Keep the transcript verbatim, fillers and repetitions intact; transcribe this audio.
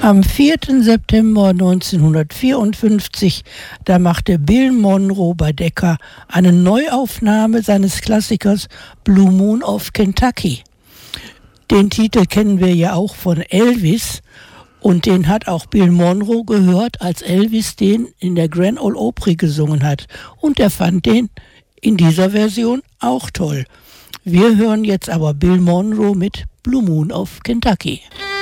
Am vierten September neunzehnhundertvierundfünfzig, da machte Bill Monroe bei Decca eine Neuaufnahme seines Klassikers Blue Moon of Kentucky. Den Titel kennen wir ja auch von Elvis und den hat auch Bill Monroe gehört, als Elvis den in der Grand Ole Opry gesungen hat. Und er fand den in dieser Version auch toll. Wir hören jetzt aber Bill Monroe mit Blue Moon of Kentucky.